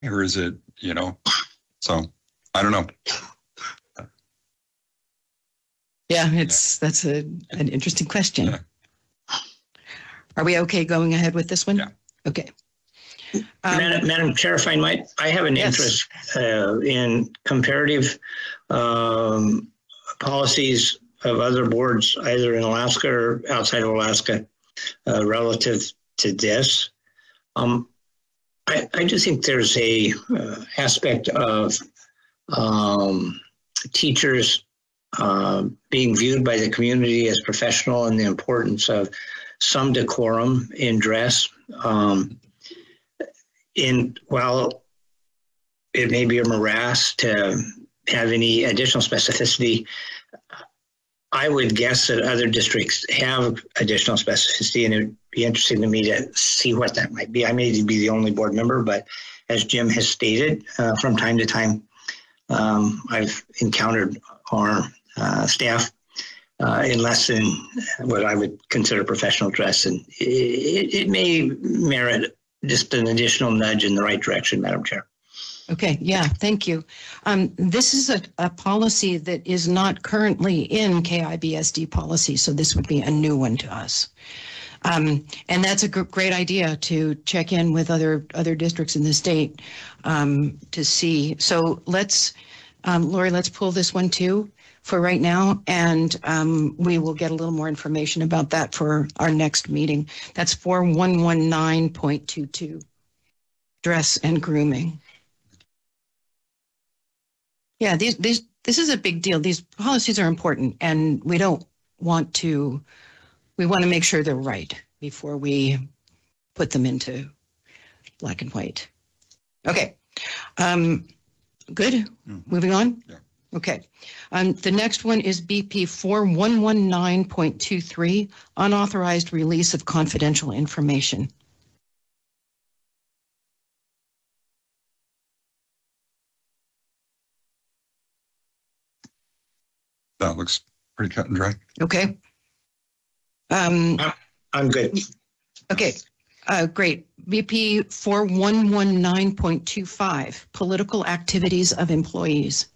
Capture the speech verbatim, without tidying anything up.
or is it, you know, so I don't know. Yeah, it's yeah. that's a an interesting question. Yeah. Are we okay going ahead with this one? Yeah. Okay. Um, Madam, Madam Chair, if I might, I have an yes. interest uh, in comparative um, policies of other boards, either in Alaska or outside of Alaska, uh, relative to this. Um, I, I just think there's a uh, aspect of um, teachers uh, being viewed by the community as professional and the importance of some decorum in dress. Um, in while it may be a morass to have any additional specificity, I would guess that other districts have additional specificity, and it'd be interesting to me to see what that might be. I may be the only board member, but as Jim has stated, uh, from time to time, um, I've encountered our uh, staff uh, in less than what I would consider professional dress, and it, it may merit just an additional nudge in the right direction, Madam Chair. Okay, yeah, thank you. Um, this is a, a policy that is not currently in K I B S D policy, so this would be a new one to us. Um, and that's a g- great idea to check in with other other districts in the state um, to see. So let's, um, Lori, let's pull this one too for right now, and um, we will get a little more information about that for our next meeting. That's four one one nine point two two, dress and grooming. Yeah, these, these, this is a big deal. These policies are important, and we don't want to, we want to make sure they're right before we put them into black and white. Okay, um, good, mm-hmm. Moving on? Yeah. Okay, um, the next one is B P four one one nine point two three, unauthorized release of confidential information. That looks pretty cut and dry. Okay. Um, I'm good. Okay, uh, great. B P four one one nine point two five, political activities of employees.